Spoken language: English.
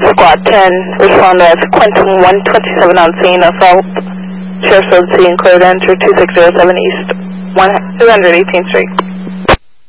Squad 10, respond as Quentin 127 on scene, assault. Sheriff's Road C, enclosed entry 2607 East 218th Street.